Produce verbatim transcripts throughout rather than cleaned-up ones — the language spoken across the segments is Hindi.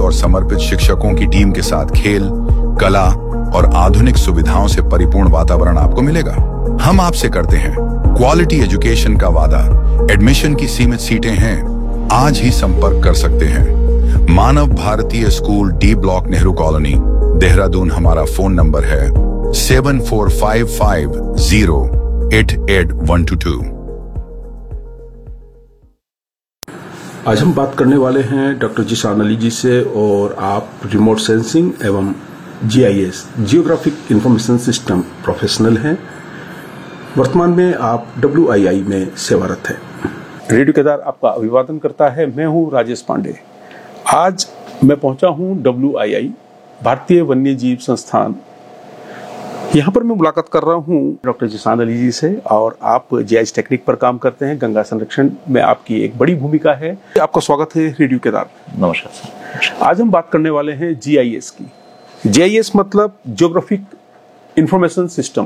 और समर्पित शिक्षकों की टीम के साथ खेल, कला और आधुनिक सुविधाओं से परिपूर्ण वातावरण आपको मिलेगा। हम आपसे करते हैं क्वालिटी एजुकेशन का वादा। एडमिशन की सीमित सीटें हैं, आज ही संपर्क कर सकते हैं। मानव भारतीय school, D block, Nehru colony, Dehradun. हमारा फोन नंबर है seven four five five zero eight eight one two to. आज हम बात करने वाले हैं डॉक्टर जिशान अली जी से, और आप रिमोट सेंसिंग एवं GIS geographic information system professional हैं। वर्तमान में आप डब्ल्यूआईआई में सेवारत हैं। रेडियो केदार आपका अभिवादन करता है। मैं हूं राजेश पांडे। आज मैं पहुंचा हूं डब्ल्यूआईआई, भारतीय वन्य जीव संस्थान। यहाँ पर मैं मुलाकात कर रहा हूँ डॉक्टर जिशान अली जी से, और आप जीआईएस टेक्निक पर काम करते हैं। गंगा संरक्षण में आपकी एक बड़ी भूमिका है। आपका स्वागत है रेडियो केदार। नमस्कार सर। आज हम बात करने वाले हैं जीआईएस की। जीआईएस मतलब जियोग्राफिक इंफॉर्मेशन सिस्टम।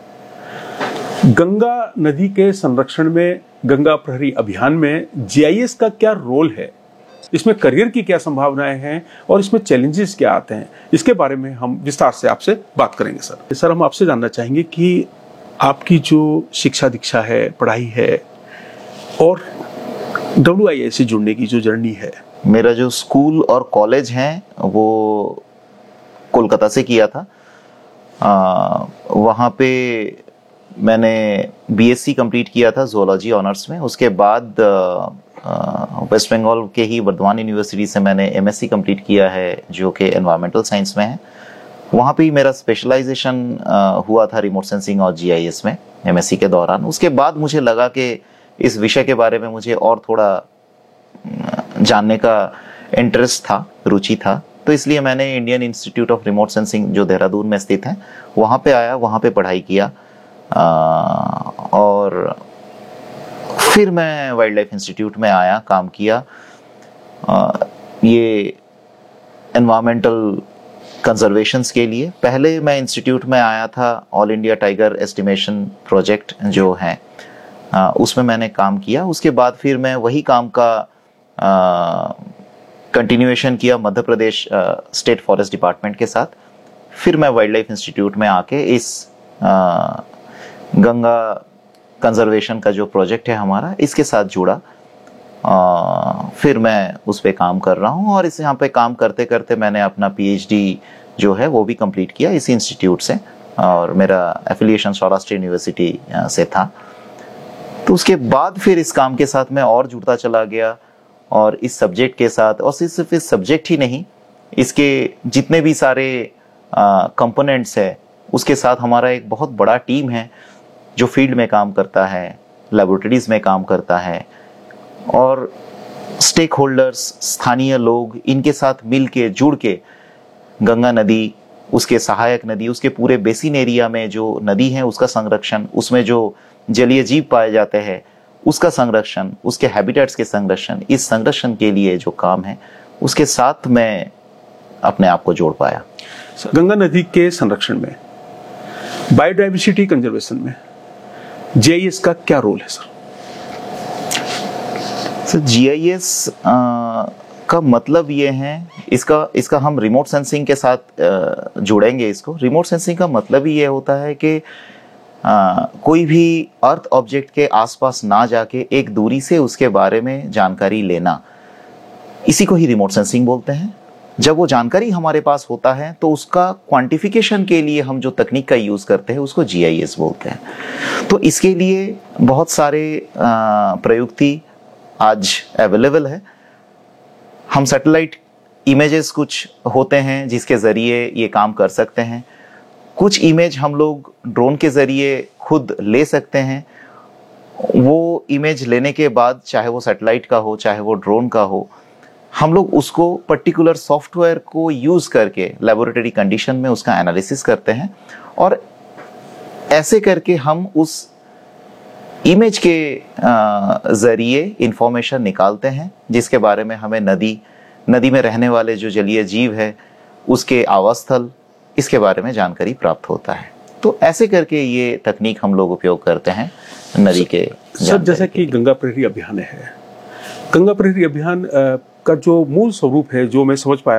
गंगा नदी के संरक्षण में, गंगा प्रहरी अभियान में जीआईएस का क्या रोल है, इसमें करियर की क्या संभावनाएं हैं और इसमें चैलेंजेस क्या आते हैं, इसके बारे में हम विस्तार से आपसे बात करेंगे। सर सर हम आपसे जानना चाहेंगे कि आपकी जो शिक्षा दीक्षा है, पढ़ाई है, और डब्ल्यूआईआई से जुड़ने की जो जर्नी है। मेरा जो स्कूल और कॉलेज है वो कोलकाता से किया था। आ, वहाँ पे मैंने बीएससी कंप्लीट किया था ज़ूलॉजी ऑनर्स में। उसके बाद वेस्ट बंगाल के ही वर्धमान यूनिवर्सिटी से मैंने एमएससी कंप्लीट किया है, जो कि एनवायरमेंटल साइंस में है। वहाँ पे ही मेरा स्पेशलाइजेशन हुआ था रिमोट सेंसिंग और जीआईएस में एमएससी के दौरान। उसके बाद मुझे लगा कि इस विषय के बारे में मुझे और थोड़ा जानने का इंटरेस्ट था, रुचि था, तो इसलिए मैंने Indian institute of remote sensing जो देहरादून में स्थित है वहाँ पे आया, वहाँ पे पढ़ाई किया। आ, और फिर मैं वाइल्ड लाइफ इंस्टीट्यूट में आया, काम किया। आ, ये एनवायरमेंटल कंजर्वेशंस के लिए। पहले मैं इंस्टीट्यूट में आया था all India tiger estimation project जो है, आ, उसमें मैंने काम किया। उसके बाद फिर मैं वही काम का कंटिन्यूएशन किया Madhya Pradesh state forest department के साथ। फिर मैं वाइल्ड लाइफ इंस्टीट्यूट में आके इस आ, गंगा कंजर्वेशन का जो प्रोजेक्ट है हमारा, इसके साथ जुड़ा। आ, फिर मैं उस पे काम कर रहा हूँ, और इस यहाँ पे काम करते करते मैंने अपना पीएचडी जो है वो भी कंप्लीट किया इसी इंस्टीट्यूट से, और मेरा एफिलिएशन सौराष्ट्र यूनिवर्सिटी से था। तो उसके बाद फिर इस काम के साथ मैं और जुड़ता चला गया, और इस सब्जेक्ट के साथ, और सिर्फ इस सब्जेक्ट ही नहीं, इसके जितने भी सारे कंपोनेंट्स है उसके साथ हमारा एक बहुत बड़ा टीम है जो फील्ड में काम करता है, लैबोरेटरीज में काम करता है, और स्टेक होल्डर्स, स्थानीय लोग, इनके साथ मिल के जुड़ के गंगा नदी, उसके सहायक नदी, उसके पूरे बेसिन एरिया में जो नदी है उसका संरक्षण, उसमें जो जलीय जीव पाए जाते हैं उसका संरक्षण, उसके हैबिटेट्स के संरक्षण, इस संरक्षण के लिए जो काम है उसके साथ मैं अपने आप को जोड़ पाया। गंगा नदी के संरक्षण में, बायोडाइवर्सिटी कंजर्वेशन में जीआईएस का क्या रोल है सर? सर जीआईएस का मतलब ये है, इसका इसका हम रिमोट सेंसिंग के साथ आ, जुड़ेंगे इसको। रिमोट सेंसिंग का मतलब ही ये होता है कि आ, कोई भी अर्थ ऑब्जेक्ट के आसपास ना जाके एक दूरी से उसके बारे में जानकारी लेना, इसी को ही रिमोट सेंसिंग बोलते हैं। जब वो जानकारी हमारे पास होता है तो उसका क्वांटिफिकेशन के लिए हम जो तकनीक का यूज करते हैं उसको जीआईएस बोलते हैं। तो इसके लिए बहुत सारे प्रयुक्ति आज अवेलेबल है। हम सैटेलाइट इमेजेस कुछ होते हैं जिसके जरिए ये काम कर सकते हैं। कुछ इमेज हम लोग ड्रोन के जरिए खुद ले सकते हैं। वो इमेज लेने के बाद, चाहे वो सैटेलाइट का हो चाहे वो ड्रोन का हो, हम लोग उसको पर्टिकुलर सॉफ्टवेयर को यूज करके लेबोरेटरी कंडीशन में उसका एनालिसिस करते हैं, और ऐसे करके हम उस इमेज के जरिए इंफॉर्मेशन निकालते हैं जिसके बारे में हमें नदी नदी में रहने वाले जो जलीय जीव है उसके आवास स्थल, इसके बारे में जानकारी प्राप्त होता है। तो ऐसे करके ये तकनीक हम लोग उपयोग करते हैं नदी के। सर जैसा कि गंगा प्रहरी अभियान है, गंगा प्रहरी अभियान का जो मूल स्वरूप है, जो मैं समझ पाया